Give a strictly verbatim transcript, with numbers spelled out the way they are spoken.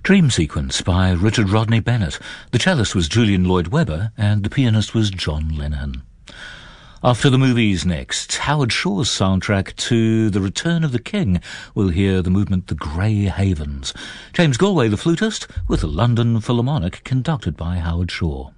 Dream Sequence by Richard Rodney Bennett. The cellist was Julian Lloyd Webber and the pianist was John Lennon. After the movies next, Howard Shore's soundtrack to The Return of the King. We'll hear the movement The Grey Havens. James Galway, the flutist, with the London Philharmonic, conducted by Howard Shore.